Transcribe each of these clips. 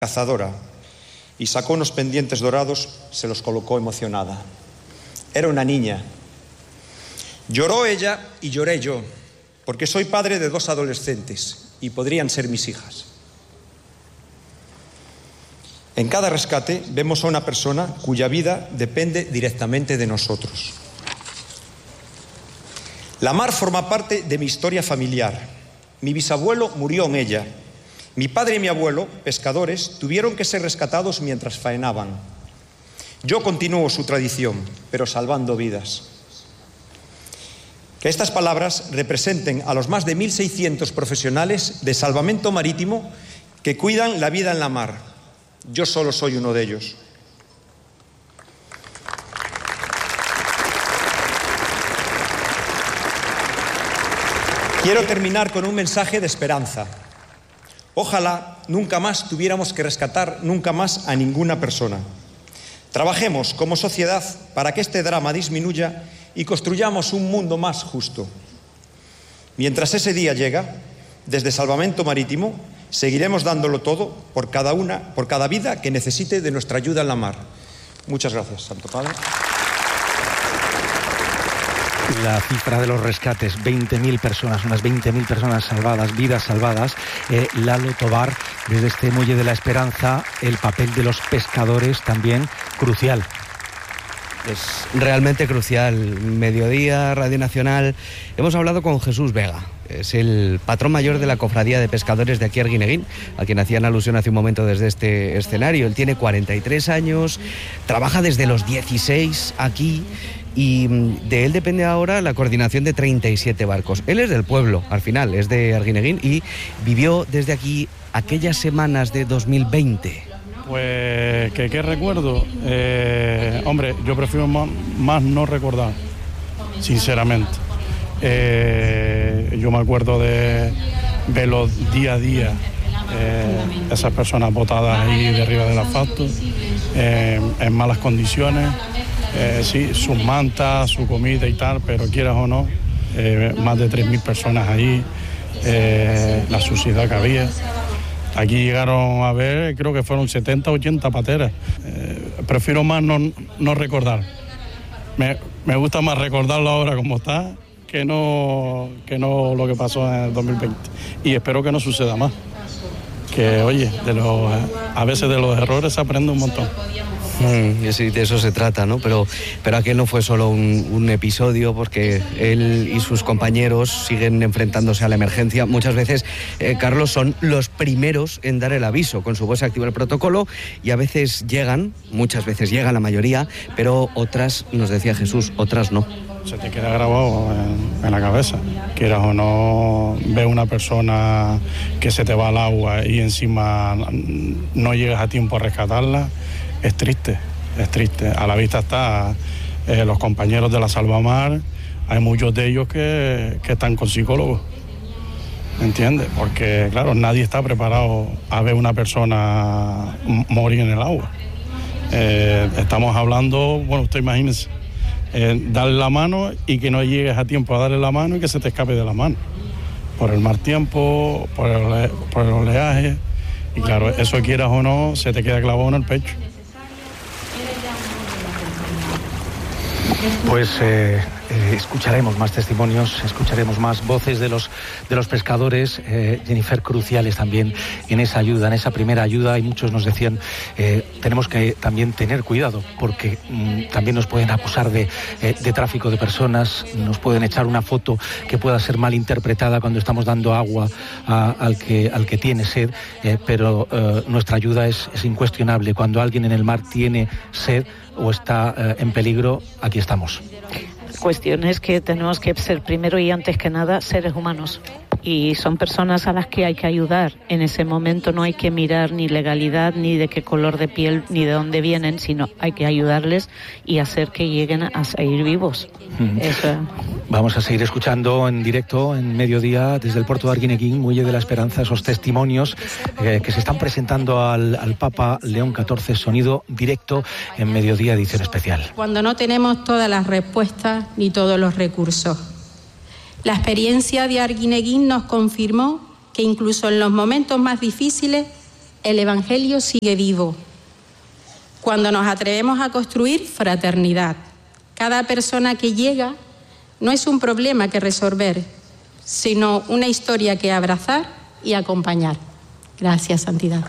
cazadora y sacó unos pendientes dorados, se los colocó emocionada. Era una niña. Lloró ella y lloré yo, porque soy padre de 2 adolescentes y podrían ser mis hijas. En cada rescate vemos a una persona cuya vida depende directamente de nosotros. La mar forma parte de mi historia familiar. Mi bisabuelo murió en ella. Mi padre y mi abuelo, pescadores, tuvieron que ser rescatados mientras faenaban. Yo continúo su tradición, pero salvando vidas. Que estas palabras representen a los más de 1.600 profesionales de salvamento marítimo que cuidan la vida en la mar. Yo solo soy uno de ellos. Quiero terminar con un mensaje de esperanza. Ojalá nunca más tuviéramos que rescatar nunca más a ninguna persona. Trabajemos como sociedad para que este drama disminuya y construyamos un mundo más justo. Mientras ese día llega, desde Salvamento Marítimo seguiremos dándolo todo por cada vida que necesite de nuestra ayuda en la mar. Muchas gracias, Santo Padre. La cifra de los rescates, 20.000 personas, unas 20.000 personas salvadas, vidas salvadas. Lalo Tobar, desde este Muelle de la Esperanza, el papel de los pescadores también crucial. Es realmente crucial. Mediodía, Radio Nacional. Hemos hablado con Jesús Vega. Es el patrón mayor de la Cofradía de Pescadores de aquí Arguineguín, a quien hacían alusión hace un momento desde este escenario. Él tiene 43 años, trabaja desde los 16 aquí y de él depende ahora la coordinación de 37 barcos. Él es del pueblo, al final, es de Arguineguín y vivió desde aquí aquellas semanas de 2020. Pues, ¿qué recuerdo? Hombre, yo prefiero más no recordar, sinceramente. Yo me acuerdo de verlos día a día, esas personas botadas ahí de arriba del asfalto, en malas condiciones, sí, sus mantas, su comida y tal, pero quieras o no, más de 3.000 personas ahí, la suciedad que había. Aquí llegaron a ver, creo que fueron 70, 80 pateras. Prefiero más no recordar. Me gusta más recordarlo ahora como está que no lo que pasó en el 2020. Y espero que no suceda más. Que, oye, a veces de los errores se aprende un montón. Sí, de eso se trata, ¿no? Pero aquel no fue solo un episodio, porque él y sus compañeros siguen enfrentándose a la emergencia. Muchas veces, Carlos, son los primeros en dar el aviso. Con su voz se activa el protocolo y muchas veces llegan la mayoría, pero otras, nos decía Jesús, otras no. Se te queda grabado en la cabeza. Quieras o no, ves una persona que se te va al agua y encima no llegas a tiempo a rescatarla. Es triste. A la vista está los compañeros de la Salvamar, hay muchos de ellos que están con psicólogos, ¿entiendes? Porque, claro, nadie está preparado a ver una persona morir en el agua. Estamos hablando, bueno, usted imagínese, darle la mano y que no llegues a tiempo a darle la mano y que se te escape de la mano. Por el mal tiempo, por el oleaje, y claro, eso quieras o no, se te queda clavado en el pecho. Pues escucharemos más testimonios, escucharemos más voces de los pescadores, Jennifer, cruciales también en esa ayuda, en esa primera ayuda, y muchos nos decían tenemos que también tener cuidado porque también nos pueden acusar de tráfico de personas, nos pueden echar una foto que pueda ser mal interpretada cuando estamos dando agua al que tiene sed, pero nuestra ayuda es incuestionable. Cuando alguien en el mar tiene sed o está en peligro, aquí estamos. Cuestión es que tenemos que ser primero y antes que nada seres humanos, y son personas a las que hay que ayudar. En ese momento no hay que mirar ni legalidad, ni de qué color de piel, ni de dónde vienen, sino hay que ayudarles y hacer que lleguen a salir vivos. Eso. Vamos a seguir escuchando en directo en Mediodía desde el puerto de Arguineguín, Muelle de la Esperanza, esos testimonios que se están presentando al Papa León XIV, sonido directo en Mediodía, edición especial. Cuando no tenemos todas las respuestas ni todos los recursos. La experiencia de Arguineguín nos confirmó que incluso en los momentos más difíciles El Evangelio sigue vivo cuando nos atrevemos a construir fraternidad. Cada persona que llega no es un problema que resolver, sino una historia que abrazar y acompañar. Gracias, Santidad.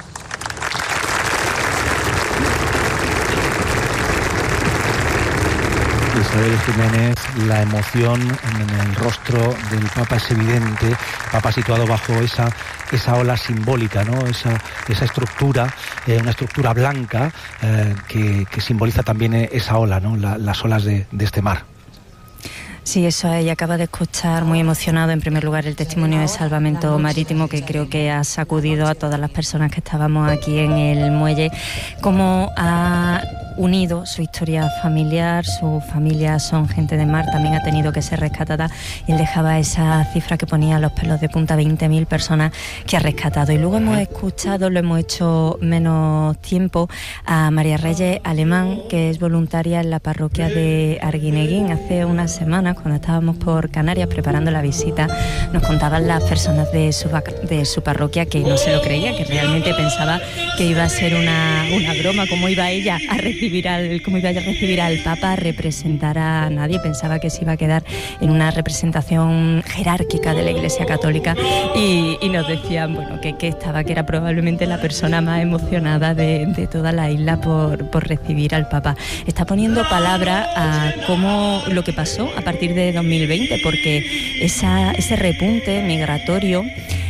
Isabel Jiménez, la emoción en el rostro del Papa es evidente. El Papa situado bajo esa ola simbólica, ¿no? Esa estructura, una estructura blanca que simboliza también esa ola, ¿no? Las olas de este mar. Sí, eso es. Y acaba de escuchar muy emocionado, en primer lugar, el testimonio de salvamento marítimo, que creo que ha sacudido a todas las personas que estábamos aquí en el muelle, cómo ha unido su historia familiar. Su familia son gente de mar, también ha tenido que ser rescatada, y él dejaba esa cifra que ponía los pelos de punta, 20.000 personas que ha rescatado. Y luego hemos escuchado, lo hemos hecho menos tiempo, a María Reyes Alemán, que es voluntaria en la parroquia de Arguineguín. Hace unas semanas, cuando estábamos por Canarias preparando la visita, nos contaban las personas de su parroquia que no se lo creían, que realmente pensaba que iba a ser una broma, cómo iba ella a recibir al Papa, a representar a nadie. Pensaba que se iba a quedar en una representación jerárquica de la Iglesia Católica, y nos decían, bueno, que era probablemente la persona más emocionada de toda la isla por recibir al Papa. Está poniendo palabra a cómo lo que pasó a partir de 2020, porque ese repunte migratorio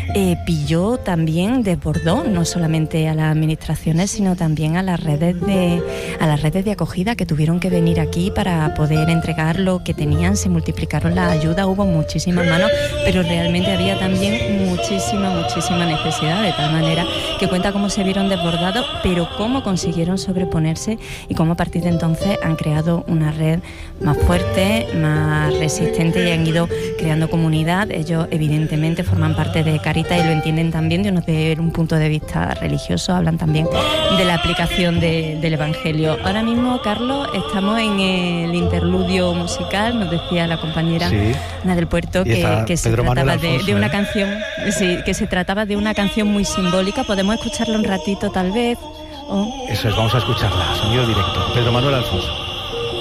desbordó no solamente a las administraciones, sino también a las redes de acogida, que tuvieron que venir aquí para poder entregar lo que tenían. Se multiplicaron las ayudas, hubo muchísimas manos, pero realmente había también muchísima necesidad, de tal manera que cuenta cómo se vieron desbordados, pero cómo consiguieron sobreponerse, y cómo a partir de entonces han creado una red más fuerte, más resistente, y han ido creando comunidad. Ellos evidentemente forman parte de Caritas y lo entienden también desde un punto de vista religioso. Hablan también de la aplicación del Evangelio. Ahora mismo, Carlos, estamos en el interludio musical. Nos decía la compañera Ana del Puerto que se trataba de una canción, que se trataba de una canción muy simbólica. Podemos escucharla un ratito, tal vez. Eso es, vamos a escucharla, sonido directo. Pedro Manuel Alfonso.